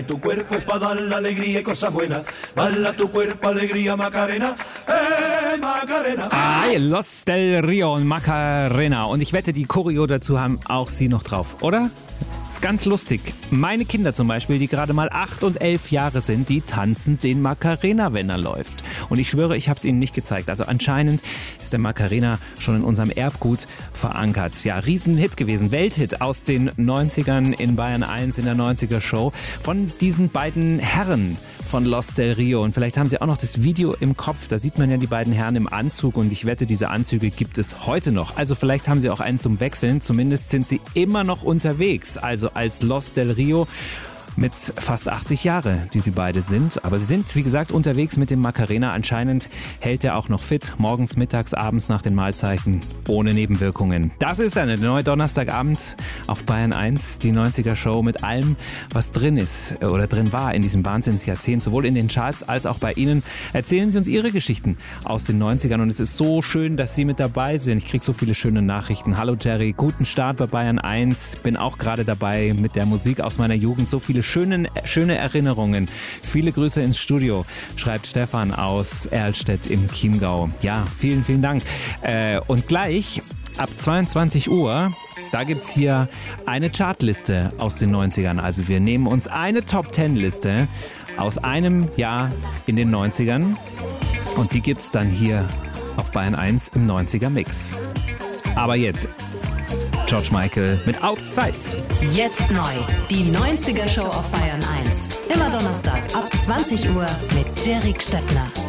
Tu cuerpo es para dar la alegría y cosas buenas. Bala tu cuerpo, alegría, Macarena. Macarena. Los del Rio und Macarena. Und ich wette, die Choreo dazu haben auch Sie noch drauf, oder? Ist ganz lustig. Meine Kinder zum Beispiel, die gerade mal 8 und 11 Jahre sind, die tanzen den Macarena, wenn er läuft. Und ich schwöre, ich habe es Ihnen nicht gezeigt. Also anscheinend ist der Macarena schon in unserem Erbgut verankert. Ja, Riesenhit gewesen. Welthit aus den 90ern in Bayern 1 in der 90er Show. Von diesen beiden Herren von Los del Rio. Und vielleicht haben Sie auch noch das Video im Kopf. Da sieht man ja die beiden Herren im Anzug. Und ich wette, diese Anzüge gibt es heute noch. Also vielleicht haben Sie auch einen zum Wechseln. Zumindest sind sie immer noch unterwegs. Also als Los del Rio mit fast 80 Jahre, die sie beide sind. Aber sie sind, wie gesagt, unterwegs mit dem Macarena. Anscheinend hält er auch noch fit. Morgens, mittags, abends nach den Mahlzeiten. Ohne Nebenwirkungen. Das ist eine neue Donnerstagabend auf Bayern 1. Die 90er Show mit allem, was drin ist oder drin war in diesem Wahnsinnsjahrzehnt. Sowohl in den Charts als auch bei Ihnen. Erzählen Sie uns Ihre Geschichten aus den 90ern. Und es ist so schön, dass Sie mit dabei sind. Ich kriege so viele schöne Nachrichten. Hallo Jerry, guten Start bei Bayern 1. Bin auch gerade dabei mit der Musik aus meiner Jugend. So viele schöne Erinnerungen. Viele Grüße ins Studio, schreibt Stefan aus Erlstedt im Chiemgau. Ja, vielen, vielen Dank. Und gleich ab 22 Uhr, da gibt's hier eine Chartliste aus den 90ern. Also wir nehmen uns eine Top-10-Liste aus einem Jahr in den 90ern und die gibt's dann hier auf Bayern 1 im 90er-Mix. Aber jetzt George Michael mit Outside. Jetzt neu, die 90er Show auf Bayern 1. Immer Donnerstag ab 20 Uhr mit Jerry Stettler.